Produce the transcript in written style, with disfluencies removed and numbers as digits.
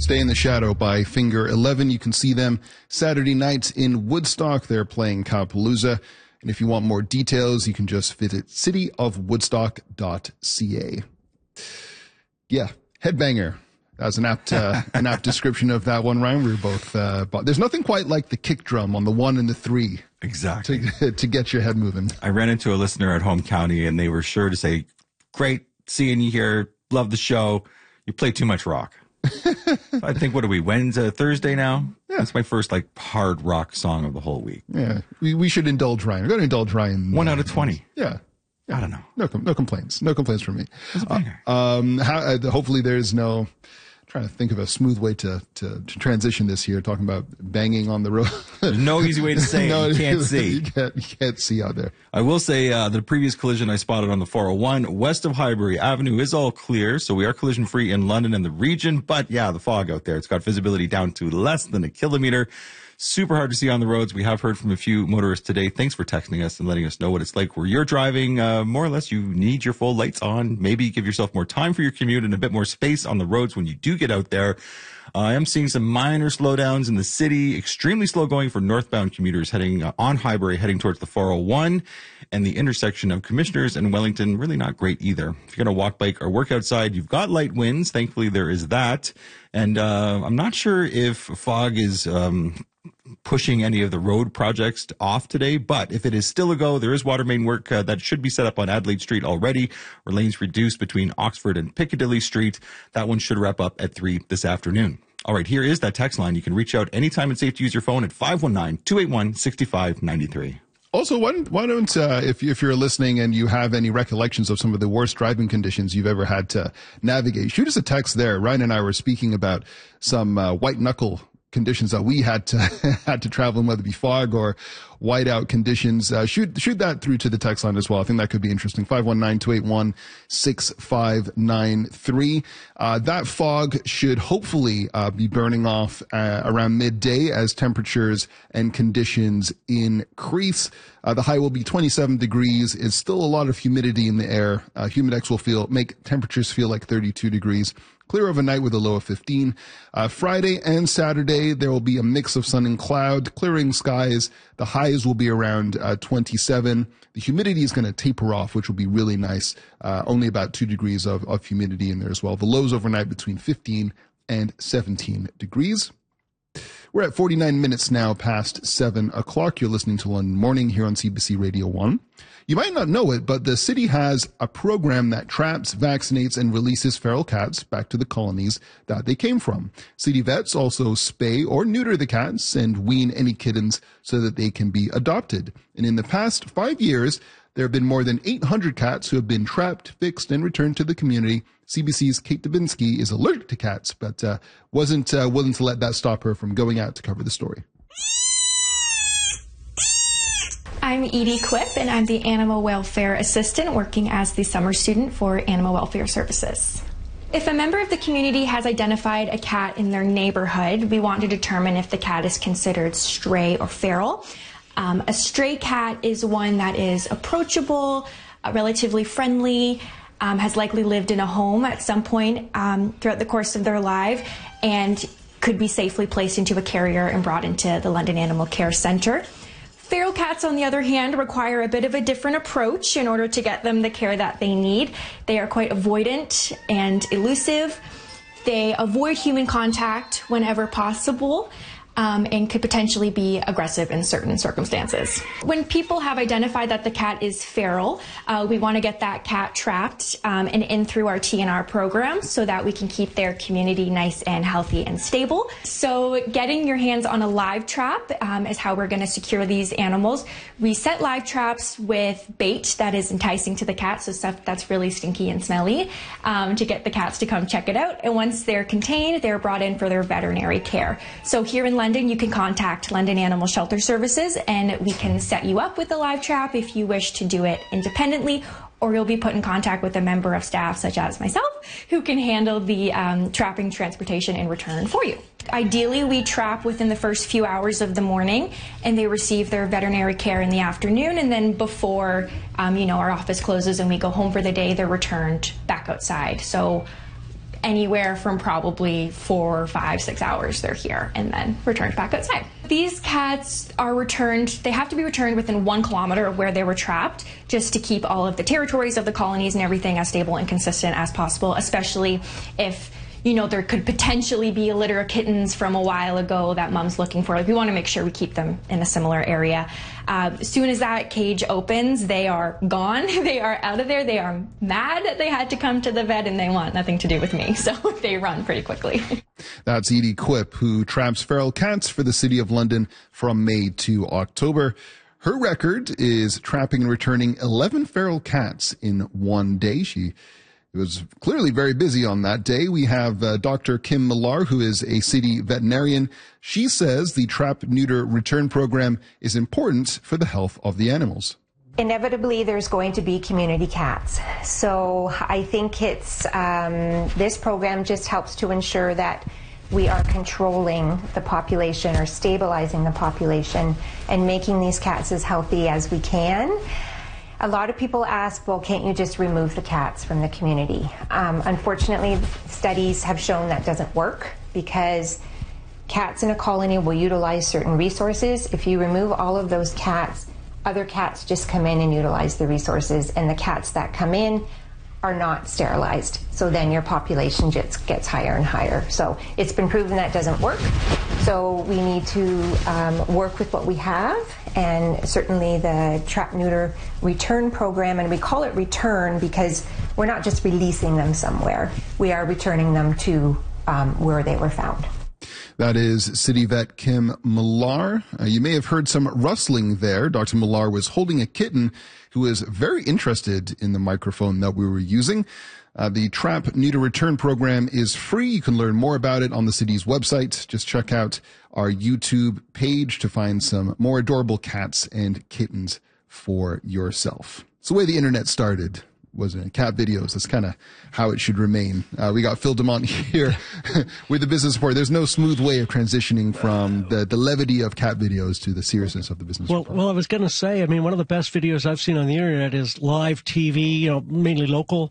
Stay in the Shadow by Finger 11. You can see them Saturday nights in Woodstock. They're playing Cowpalooza. And if you want more details, you can just visit cityofwoodstock.ca. Yeah, Headbanger. That was an apt description of that one, Ryan. We were both, but there's nothing quite like the kick drum on the 1 and the 3. Exactly. To get your head moving. I ran into a listener at Home County, and they were sure to say, great seeing you here. Love the show. You play too much rock. I think, what are we, Wednesday, Thursday now? Yeah. That's my first, hard rock song of the whole week. Yeah. We should indulge Ryan. We're going to indulge Ryan. 1 out of 20. Yeah. I don't know. No complaints. No complaints from me. It's a hopefully there's no... Trying to think of a smooth way to transition this here, talking about banging on the road. There's no easy way to say it. You can't see. You can't see out there. I will say the previous collision I spotted on the 401 west of Highbury Avenue is all clear, so we are collision free in London and the region. But yeah, the fog out there, it's got visibility down to less than a kilometer. Super hard to see on the roads. We have heard from a few motorists today. Thanks for texting us and letting us know what it's like where you're driving. More or less, you need your full lights on. Maybe give yourself more time for your commute and a bit more space on the roads when you do get out there. I am seeing some minor slowdowns in the city. Extremely slow going for northbound commuters heading on Highbury, heading towards the 401 and the intersection of Commissioners and Wellington. Really not great either. If you're going to walk, bike, or work outside, you've got light winds. Thankfully, there is that. And I'm not sure if fog is pushing any of the road projects off today, but if it is still a go, there is water main work that should be set up on Adelaide Street already, where lanes reduced between Oxford and Piccadilly Street. That one should wrap up at 3 this afternoon. All right, here is that text line. You can reach out anytime. It's safe to use your phone at 519-281-6593. Also, why don't if you're listening and you have any recollections of some of the worst driving conditions you've ever had to navigate, shoot us a text there. Ryan and I were speaking about some white knuckle conditions that we had to travel in, whether it be fog or whiteout conditions. Shoot that through to the text line as well. I think that could be interesting. 519-281-6593. That fog should hopefully be burning off around midday as temperatures and conditions increase. The high will be 27 degrees. It's still a lot of humidity in the air. Humidex will make temperatures feel like 32 degrees. Clear overnight with a low of 15. Friday and Saturday, there will be a mix of sun and cloud, clearing skies. The highs will be around 27. The humidity is going to taper off, which will be really nice. Only about 2 degrees of humidity in there as well. The lows overnight between 15 and 17 degrees. We're at 49 minutes now past 7 o'clock. You're listening to London Morning here on CBC Radio 1. You might not know it, but the city has a program that traps, vaccinates, and releases feral cats back to the colonies that they came from. City vets also spay or neuter the cats and wean any kittens so that they can be adopted. And in the past 5 years, there have been more than 800 cats who have been trapped, fixed, and returned to the community. CBC's Kate Dubinsky is allergic to cats, but wasn't willing to let that stop her from going out to cover the story. I'm Edie Quip, and I'm the Animal Welfare Assistant working as the summer student for Animal Welfare Services. If a member of the community has identified a cat in their neighborhood, we want to determine if the cat is considered stray or feral. A stray cat is one that is approachable, relatively friendly, has likely lived in a home at some point throughout the course of their life, and could be safely placed into a carrier and brought into the London Animal Care Centre. Feral cats, on the other hand, require a bit of a different approach in order to get them the care that they need. They are quite avoidant and elusive. They avoid human contact whenever possible. And could potentially be aggressive in certain circumstances. When people have identified that the cat is feral, we want to get that cat trapped and in through our TNR program so that we can keep their community nice and healthy and stable. So getting your hands on a live trap is how we're going to secure these animals. We set live traps with bait that is enticing to the cat, so stuff that's really stinky and smelly, to get the cats to come check it out. And once they're contained, they're brought in for their veterinary care. So here in London, you can contact London Animal Shelter Services and we can set you up with a live trap if you wish to do it independently, or you'll be put in contact with a member of staff such as myself who can handle the trapping, transportation, and return for you. Ideally, we trap within the first few hours of the morning and they receive their veterinary care in the afternoon, and then before our office closes and we go home for the day, they're returned back outside. So anywhere from probably 4, 5, 6 hours they're here and then returned back outside. These cats are returned, they have to be returned within 1 kilometer of where they were trapped, just to keep all of the territories of the colonies and everything as stable and consistent as possible, especially if, you know, there could potentially be a litter of kittens from a while ago that mom's looking for. Like, we want to make sure we keep them in a similar area. As soon as that cage opens, they are gone. They are out of there. They are mad that they had to come to the vet, and they want nothing to do with me. So they run pretty quickly. That's Edie Quip, who traps feral cats for the City of London from May to October. Her record is trapping and returning 11 feral cats in one day. She was clearly very busy on that day. We have Dr. Kim Millar, who is a city veterinarian. She says the trap, neuter, return program is important for the health of the animals. Inevitably, there's going to be community cats. So I think it's this program just helps to ensure that we are controlling the population or stabilizing the population and making these cats as healthy as we can. A lot of people ask, well, can't you just remove the cats from the community? Unfortunately, studies have shown that doesn't work because cats in a colony will utilize certain resources. If you remove all of those cats, other cats just come in and utilize the resources, and the cats that come in are not sterilized. So then your population just gets higher and higher. So it's been proven that doesn't work. So we need to work with what we have, and certainly the trap, neuter, return program, and we call it return because we're not just releasing them somewhere. We are returning them to where they were found. That is City Vet Kim Millar. You may have heard some rustling there. Dr. Millar was holding a kitten who was very interested in the microphone that we were using. The Trap, Neuter, Return program is free. You can learn more about it on the city's website. Just check out our YouTube page to find some more adorable cats and kittens for yourself. It's the way the internet started, wasn't it? Cat videos. That's kind of how it should remain. We got Phil DeMont here with the business report. There's no smooth way of transitioning from the levity of cat videos to the seriousness of the business report. Well, I was going to say, I mean, one of the best videos I've seen on the internet is live TV, mainly local